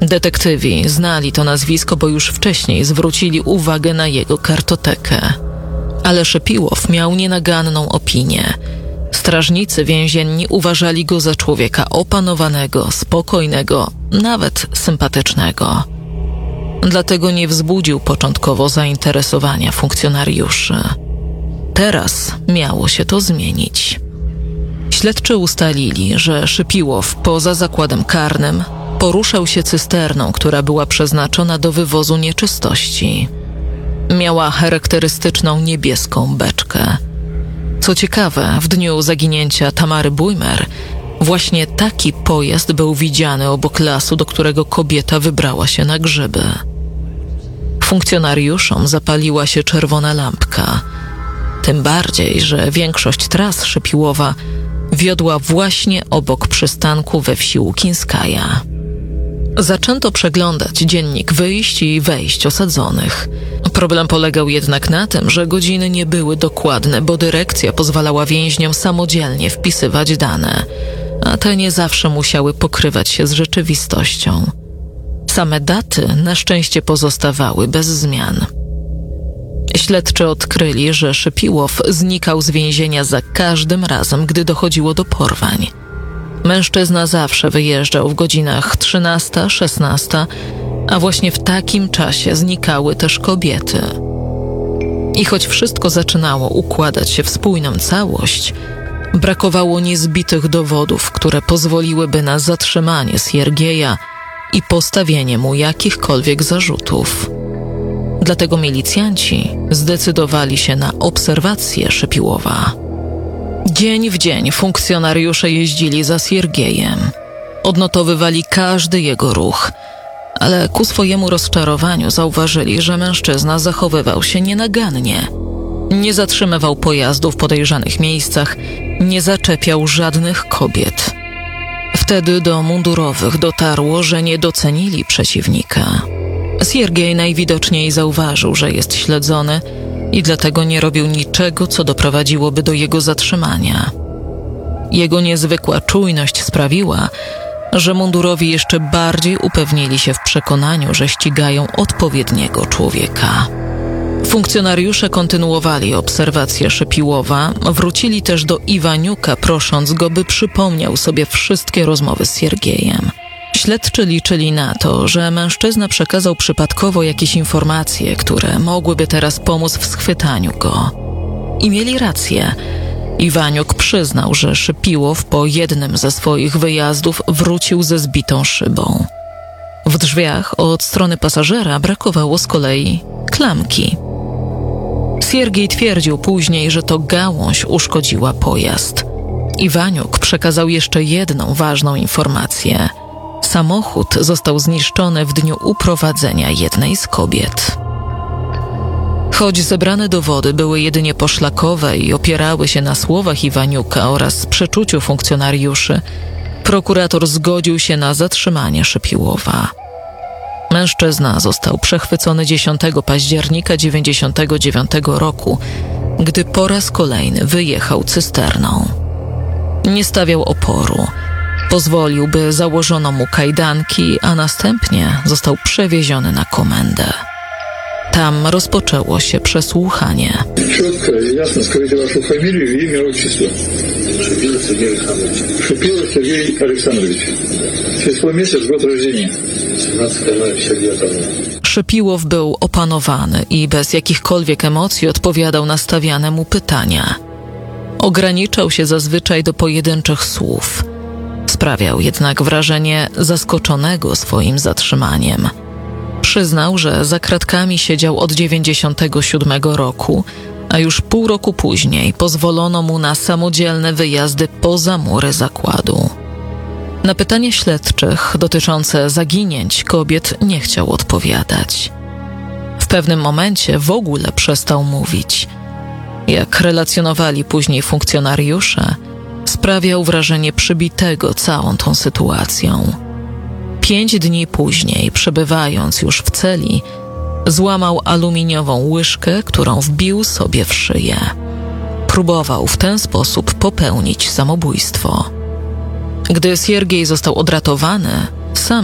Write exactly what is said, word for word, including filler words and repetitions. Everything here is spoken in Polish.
Detektywi znali to nazwisko, bo już wcześniej zwrócili uwagę na jego kartotekę. Ale Szypiłow miał nienaganną opinię. Strażnicy więzienni uważali go za człowieka opanowanego, spokojnego, nawet sympatycznego. Dlatego nie wzbudził początkowo zainteresowania funkcjonariuszy. Teraz miało się to zmienić. Śledczy ustalili, że Szypiłow poza zakładem karnym poruszał się cysterną, która była przeznaczona do wywozu nieczystości. Miała charakterystyczną niebieską beczkę. Co ciekawe, w dniu zaginięcia Tamary Bujmer właśnie taki pojazd był widziany obok lasu, do którego kobieta wybrała się na grzyby. Funkcjonariuszom zapaliła się czerwona lampka. Tym bardziej, że większość tras Szypiłowa wiodła właśnie obok przystanku we wsi Łukinskaja. Zaczęto przeglądać dziennik wyjść i wejść osadzonych. Problem polegał jednak na tym, że godziny nie były dokładne, bo dyrekcja pozwalała więźniom samodzielnie wpisywać dane, a te nie zawsze musiały pokrywać się z rzeczywistością. Same daty na szczęście pozostawały bez zmian. Śledczy odkryli, że Szypiłow znikał z więzienia za każdym razem, gdy dochodziło do porwań. Mężczyzna zawsze wyjeżdżał w godzinach trzynasta szesnasta, a właśnie w takim czasie znikały też kobiety. I choć wszystko zaczynało układać się w spójną całość, brakowało niezbitych dowodów, które pozwoliłyby na zatrzymanie Siergieja i postawienie mu jakichkolwiek zarzutów. Dlatego milicjanci zdecydowali się na obserwację Szypiłowa. Dzień w dzień funkcjonariusze jeździli za Siergiejem. Odnotowywali każdy jego ruch, ale ku swojemu rozczarowaniu zauważyli, że mężczyzna zachowywał się nienagannie. Nie zatrzymywał pojazdu w podejrzanych miejscach, nie zaczepiał żadnych kobiet. Wtedy do mundurowych dotarło, że nie docenili przeciwnika. Siergiej najwidoczniej zauważył, że jest śledzony i dlatego nie robił niczego, co doprowadziłoby do jego zatrzymania. Jego niezwykła czujność sprawiła, że mundurowi jeszcze bardziej upewnili się w przekonaniu, że ścigają odpowiedniego człowieka. Funkcjonariusze kontynuowali obserwację Szypiłowa, wrócili też do Iwaniuka, prosząc go, by przypomniał sobie wszystkie rozmowy z Siergiejem. Śledczy liczyli na to, że mężczyzna przekazał przypadkowo jakieś informacje, które mogłyby teraz pomóc w schwytaniu go. I mieli rację. Iwaniuk przyznał, że Szypiłow po jednym ze swoich wyjazdów wrócił ze zbitą szybą. W drzwiach od strony pasażera brakowało z kolei klamki. Siergiej twierdził później, że to gałąź uszkodziła pojazd. Iwaniuk przekazał jeszcze jedną ważną informację. Samochód został zniszczony w dniu uprowadzenia jednej z kobiet. Choć zebrane dowody były jedynie poszlakowe i opierały się na słowach Iwaniuka oraz przeczuciu funkcjonariuszy, prokurator zgodził się na zatrzymanie Szypiłowa. Mężczyzna został przechwycony dziesiątego października dziewięćdziesiątego dziewiątego roku, gdy po raz kolejny wyjechał cysterną. Nie stawiał oporu. Pozwolił, by założono mu kajdanki, a następnie został przewieziony na komendę. Tam rozpoczęło się przesłuchanie. Четко и ясно скажите вашу фамилию, имя, отчество. Шипилов Сергей Александрович. Шипилов Сергей Александрович. Число, месяц, год рождения. семнадцатого мая пятьдесят девятого. Szypiłow był opanowany i bez jakichkolwiek emocji odpowiadał na stawiane mu pytania. Ograniczał się zazwyczaj do pojedynczych słów. Sprawiał jednak wrażenie zaskoczonego swoim zatrzymaniem. Przyznał, że za kratkami siedział od dziewięćdziesiątego siódmego roku, a już pół roku później pozwolono mu na samodzielne wyjazdy poza mury zakładu. Na pytania śledczych dotyczące zaginięć kobiet nie chciał odpowiadać. W pewnym momencie w ogóle przestał mówić. Jak relacjonowali później funkcjonariusze, sprawiał wrażenie przybitego całą tą sytuacją. Pięć dni później, przebywając już w celi, złamał aluminiową łyżkę, którą wbił sobie w szyję. Próbował w ten sposób popełnić samobójstwo. Gdy Siergiej został odratowany, sam